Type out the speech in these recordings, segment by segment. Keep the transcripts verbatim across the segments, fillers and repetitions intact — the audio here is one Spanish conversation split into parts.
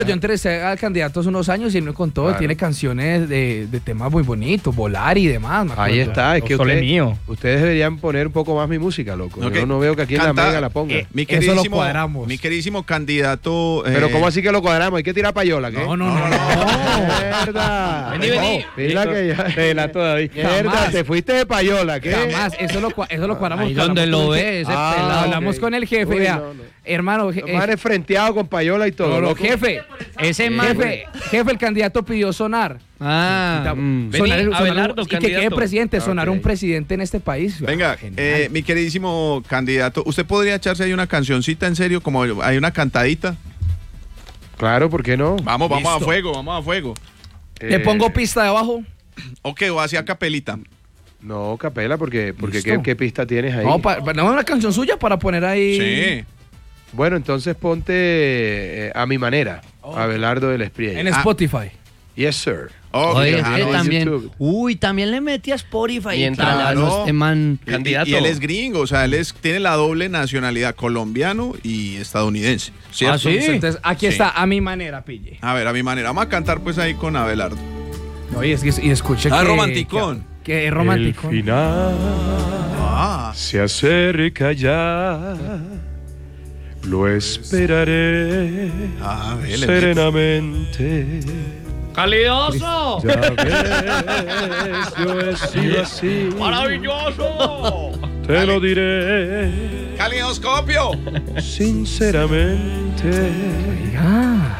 Yo entrevisté al candidato hace unos años y él me contó, Claro. tiene canciones de, de temas muy bonitos, Volar y demás. me Ahí acuerdo. está, es que Sole usted- mío. ustedes deberían poner un poco más mi música, loco. Ok. Yo no veo que aquí en Canta- la mega la ponga. Eh, mi Eso lo queridísimo, cuadramos. mi queridísimo candidato. eh, Pero ¿cómo así que lo cuadramos? Hay que tirar payola, ¿qué? No, no, no. no. Mierda. Vení, vení. Mira que ya. Te delató, David. Mierda, Jamás. te fuiste de payola, ¿qué? Jamás, eso lo, cua- eso lo cuadramos. Ahí hablamos donde con lo el ve, jefe, ese Ah, pelado. hablamos ok. con el jefe, Uy, vea, no, no. hermano, je- Los manes frenteados con payola y todo. no, no, loco. jefe, Ese man. jefe, jefe, el candidato pidió sonar. Ah. Mm. Vení, Sonar- sonar- Abelardo, y que quede candidato. presidente, sonar Ok. un presidente en este país. Venga, Ah, genial. eh, mi queridísimo candidato, ¿usted podría echarse ahí una cancioncita en serio? Como hay una cantadita. Claro, ¿por qué no? Vamos, vamos a Listo. fuego, vamos a fuego. Le Eh, pongo pista de abajo. Ok, o hacia capelita. No, capela, porque, porque Listo. ¿qué, qué pista tienes ahí? No, pa- pa- no, una canción suya para poner ahí. Sí. Bueno, entonces ponte eh, a mi manera, Abelardo del Espriella. En Ah. Spotify. Yes, sir. Ok, Oye, ah, usted no, también. YouTube. Uy, también le metí a Spotify. Mientras- Claro, Claro. este man. Y- Candidato. Y, él es gringo, o sea, él es, tiene la doble nacionalidad, colombiano y estadounidense. ¿Cierto? Ah, sí. Entonces, aquí Sí. está, a mi manera, pille. A ver, a mi manera. Vamos a cantar pues ahí con Abelardo. No, y, es que- y escuche Ah, que... romanticón. Que, que es romántico. El final Ah, se acerca ya. Lo esperaré ah, vele, serenamente. ¡Calidoso! Ya ves, yo he sido así. ¡Maravilloso! Te lo diré ¡Calidoscopio! sinceramente. Ah,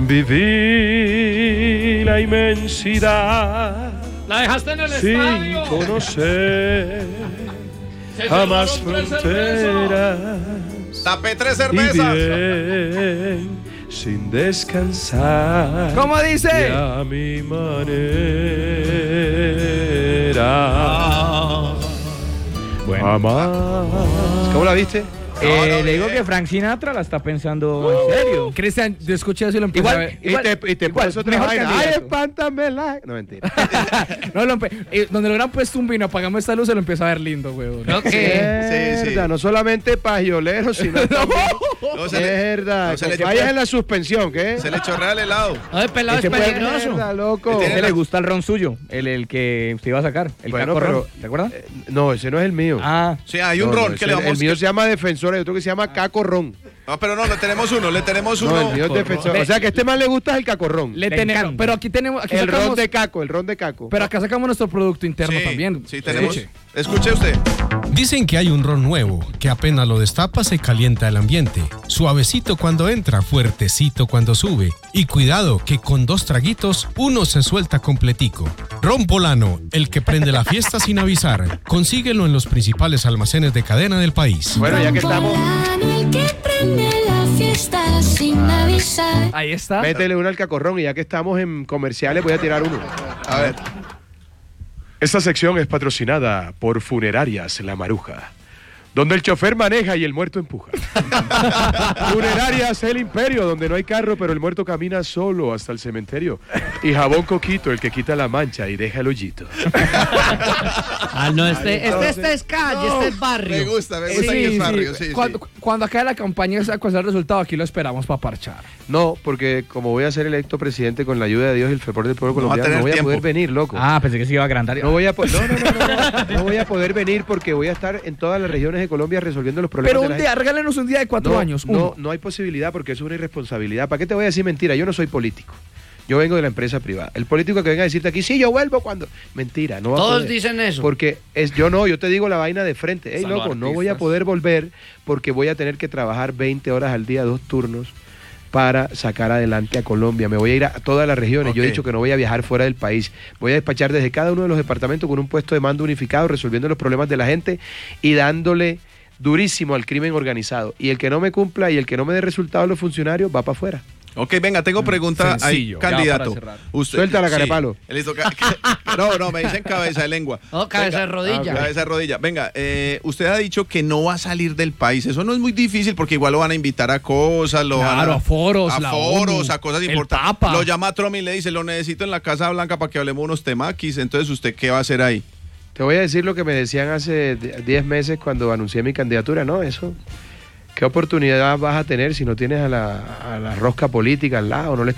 Viví la inmensidad ¡La dejaste en el sin estadio! conocer Se jamás celebraron tres cervezas. fronteras. Tapé tres Y cervezas. bien, sin descansar. ¿Cómo dice? Y a mi manera. Bueno. Amar. ¿Cómo la viste? Eh, no, le digo bien. que Frank Sinatra la está pensando en serio. Cristian, yo escuché eso y lo empecé Igual- a ver. Y te, y te igual, pones otra mejor vaina. Ay, candidato. espántame la. No, mentira. No, lo empe- eh, donde le hubieran puesto un vino, apagamos esta luz, se lo empezó a ver lindo, güey. Creo que. Sí, sí. Verdad, no solamente pajiolero, sino también. No, Es se, le, verdad. no se le- que vayas en la suspensión, ¿qué? se le chorrea el helado. No, el pelado es Este puede- peligroso. Mierda, loco. Tiene Ese la- le gusta el ron suyo, el, el que usted iba a sacar. El Bueno, caco ron. pero- ¿Te acuerdas? Eh, No, ese no es el mío. Ah. Sí, hay un No, no, ron ese- que le vamos El mío se llama Defensor, hay otro que se llama Cacorrón. No, pero no, le tenemos uno, le tenemos uno. No, el mío es Defensor. O sea que a este man le gusta el Cacorrón. Le Le tenemos, encanta. pero aquí tenemos, aquí El sacamos, ron de Caco, el ron de Caco. pero acá sacamos nuestro producto interno Sí, también. Sí, tenemos. Escuche. Escuche usted. Dicen que hay un ron nuevo, que apenas lo destapa se calienta el ambiente. Suavecito cuando entra, fuertecito cuando sube. Y cuidado, que con dos traguitos uno se suelta completico. Ron Polano, el que prende la fiesta sin avisar. Consíguelo en los principales almacenes de cadena del país. Bueno, ya que estamos, El que prende la fiesta sin avisar. Ahí está. métele uno al Cacorrón y ya que estamos en comerciales voy a tirar uno. A ver. Esta sección es patrocinada por Funerarias La Maruja, donde el chofer maneja y el muerto empuja. Funerarias El Imperio, donde no hay carro, pero el muerto camina solo hasta el cementerio. Y Jabón Coquito, el que quita la mancha y deja el hoyito. Ah, no, este, este, este es calle, este es Me barrio. gusta, me gusta Sí, que es sí. barrio. Sí, sí. Cuando, cuando acabe la campaña, sea cuál sea el resultado, aquí lo esperamos para parchar. No, porque como voy a ser electo presidente con la ayuda de Dios y el favor del pueblo No va a colombiano, tener no voy a tiempo. poder venir, loco. Ah, pensé que se iba a agrandar. No voy a, po- no, no, no, no, no, no voy a poder venir porque voy a estar en todas las regiones de Colombia resolviendo los problemas Pero de un la día, gente. regálenos un día de cuatro no, años. No, uno. no hay posibilidad porque eso es una irresponsabilidad. ¿Para qué te voy a decir mentira? Yo no soy político. Yo vengo de la empresa privada. El político que venga a decirte aquí, sí, yo vuelvo cuando... Mentira, no va a Todos poder. dicen eso. Porque es, yo no, yo te digo la vaina de frente. Ey, Salvo loco, no voy a artistas. poder volver porque voy a tener que trabajar veinte horas al día, dos turnos, para sacar adelante a Colombia. Me voy a ir a todas las regiones. Yo he Ok. dicho que no voy a viajar fuera del país. Voy a despachar desde cada uno de los departamentos con un puesto de mando unificado, resolviendo los problemas de la gente y dándole durísimo al crimen organizado. Y el que no me cumpla y el que no me dé resultados a los funcionarios va para afuera. Ok, venga, tengo pregunta Sencillo, ahí, ya candidato. para cerrar. Usted, Suelta la carepalo. Listo, ca- ca- no, no, me dicen cabeza de lengua. No, cabeza de rodilla. Ah, cabeza de rodilla. Venga, eh, usted ha dicho que no va a salir del país. Eso no es muy difícil porque igual lo van a invitar a cosas, lo van Claro, a foros, a la foros, ONU, a cosas el importantes. Papa. Lo llama a Trump y le dice, lo necesito en la Casa Blanca para que hablemos unos temaquis. Entonces, ¿usted qué va a hacer ahí? Te voy a decir lo que me decían hace diez meses cuando anuncié mi candidatura. No, eso, ¿Qué oportunidad vas a tener si no tienes a la, a la rosca política al lado? No le